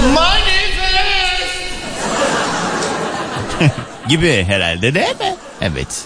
Manifest gibi herhalde, değil mi? Evet.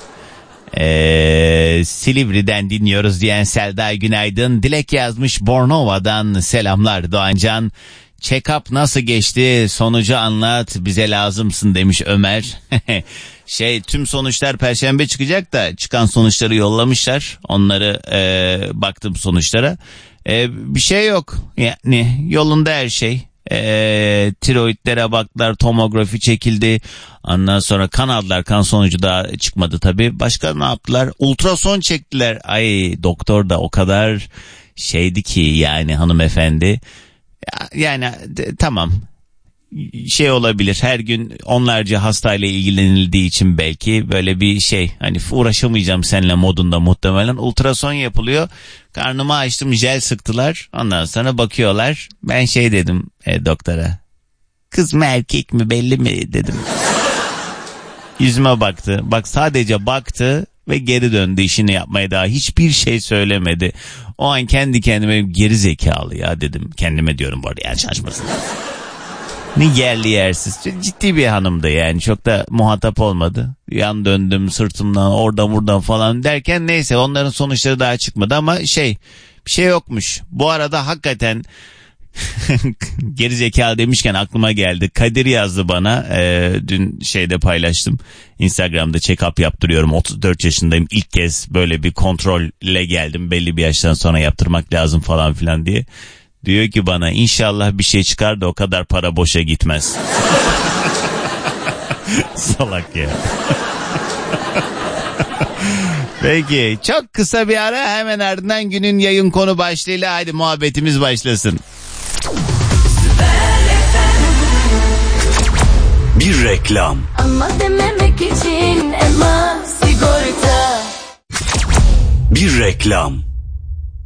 Silivri'den dinliyoruz diyen Selda günaydın. Dilek yazmış Bornova'dan, selamlar Doğancan. Check-up nasıl geçti? Sonucu anlat, bize lazımsın demiş Ömer. Tüm sonuçlar Perşembe çıkacak da çıkan sonuçları yollamışlar. Onları baktım sonuçlara. Bir şey yok. Yani yolunda her şey. Tiroidlere baktılar, tomografi çekildi. Ondan sonra kan aldılar, kan sonucu da çıkmadı tabii. Başka ne yaptılar? Ultrason çektiler. Ay, doktor da o kadar şeydi ki yani hanımefendi. Yani tamam, olabilir, her gün onlarca hastayla ilgilenildiği için belki böyle bir hani uğraşamayacağım seninle modunda muhtemelen ultrason yapılıyor. Karnımı açtım, jel sıktılar, ondan sonra bakıyorlar. Ben dedim doktora, kız mı erkek mi belli mi dedim. Yüzüme baktı, bak sadece baktı ve geri döndü işini yapmaya, daha hiçbir şey söylemedi. O an kendi kendime geri zekalı ya dedim. Kendime diyorum bu arada, yani şaşmasın. Ne yerli yersiz. Ciddi bir hanımdı yani. Çok da muhatap olmadı. Yan döndüm sırtımdan, oradan buradan falan derken neyse, onların sonuçları daha çıkmadı ama bir şey yokmuş. Bu arada hakikaten geri zekalı demişken aklıma geldi. Kadir yazdı bana. Dün paylaştım. Instagram'da check-up yaptırıyorum. 34 yaşındayım. İlk kez böyle bir kontrolle geldim. Belli bir yaştan sonra yaptırmak lazım falan filan diye. Diyor ki bana, inşallah bir şey çıkar da o kadar para boşa gitmez. Salak ya. Peki, çok kısa bir ara, hemen ardından günün yayın konu başlığıyla haydi muhabbetimiz başlasın. Bir reklam. Ama dememek için Elmas Sigorta. Bir reklam.